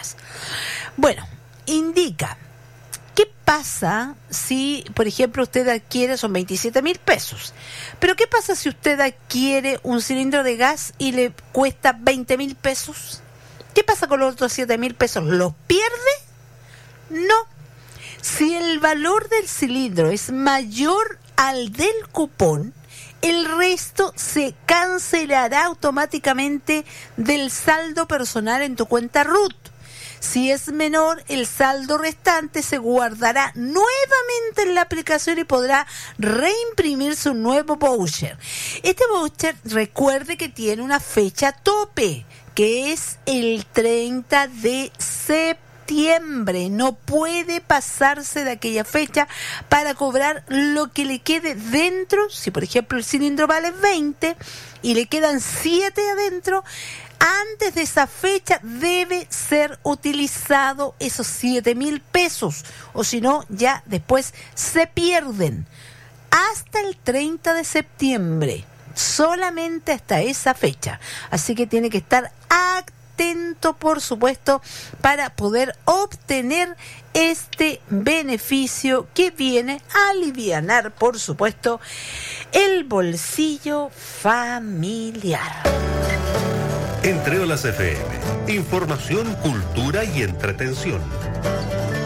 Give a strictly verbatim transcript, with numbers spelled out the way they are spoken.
días. Bueno, indica, ¿qué pasa si, por ejemplo, usted adquiere, son veintisiete mil pesos, pero qué pasa si usted adquiere un cilindro de gas y le cuesta veinte mil pesos? ¿Qué pasa con los otros siete mil pesos? ¿Los pierde? No. Si el valor del cilindro es mayor al del cupón, el resto se cancelará automáticamente del saldo personal en tu cuenta R U T. Si es menor, el saldo restante se guardará nuevamente en la aplicación y podrá reimprimirse un nuevo voucher. Este voucher, recuerde que tiene una fecha tope, que es el treinta de septiembre. No puede pasarse de aquella fecha para cobrar lo que le quede dentro. Si, por ejemplo, el cilindro vale veinte y le quedan siete adentro, antes de esa fecha debe ser utilizado esos siete mil pesos, o si no, ya después se pierden. Hasta el treinta de septiembre, solamente hasta esa fecha. Así que tiene que estar atento, por supuesto, para poder obtener este beneficio que viene a alivianar, por supuesto, el bolsillo familiar. Entre Olas F M, información, cultura y entretención.